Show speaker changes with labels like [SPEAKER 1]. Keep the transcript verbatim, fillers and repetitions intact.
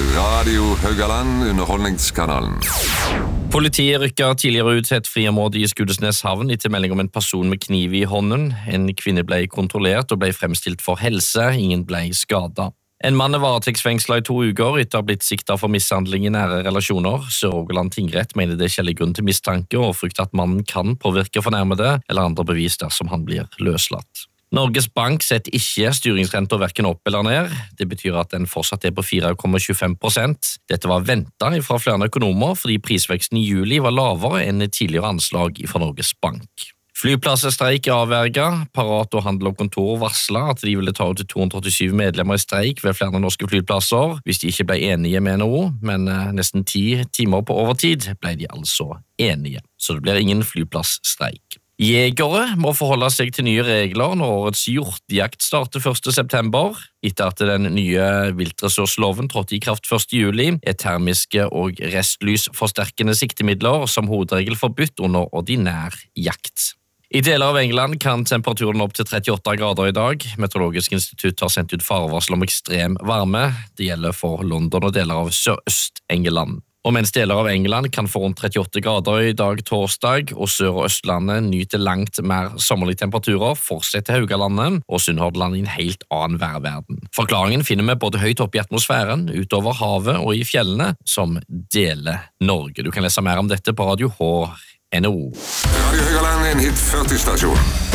[SPEAKER 1] Radio Haugaland, underholdningskanalen.
[SPEAKER 2] Politiet rykket tidligere ut til et friområde i Skudenes havn etter melding om en person med kniv i hånden. En kvinne ble kontrollert og ble fremstilt for helse, ingen ble skadet. En mann er varetektsfengslet i to uker etter å ha blitt siktet for mishandling i nære relasjoner. Sør-Rogaland tingrett mener det er skjellig grunn til mistanke og frykter at mannen kan påvirke fornærmede eller andre bevis dersom han blir løslatt. Norges Bank setter ikke styringsrenta hverken opp eller ned. Det betyr at den fortsatt er på fire komma tjuefem prosent. Dette var ventet fra flere økonomer fordi prisveksten i juli var lavere enn tidligere anslag fra Norges Bank. Flyplassestreik er avverget. Parat og Handel og Kontor varslet at de ville ta ut to hundre åttisyv medlemmer i streik ved flere norske flyplasser hvis de ikke ble enige med N H O, men nesten ti timer på overtid ble de altså enige. Så det blir ingen flyplassstreik. Jegere må forholde seg til nye regler når årets hjortejakt starter første september. Etter at den nye viltressursloven trådte i kraft første juli, er termiske og restlysforsterkende siktemidler som hovedregel forbudt under ordinær jakt. I deler av England kan temperaturen opp til trettiåtte grader i dag. Meteorologisk institutt har sendt ut farevarsel om ekstrem varme. Det gjelder for London og deler av Sørøst-England. Og mens deler av England kan få rundt trettiåtte grader i dag torsdag, og Sør- og Østlandet nyter langt mer sommerlige temperaturer, fortsetter Haugalandet og Sunnhordland i en helt annen værverden. Forklaringen finner vi både høyt oppe i atmosfæren, utover havet og i fjellene, som deler Norge. Du kan lese mer om dette på Radio H N O.
[SPEAKER 1] Radio Haugaland er en hit førti-stasjon.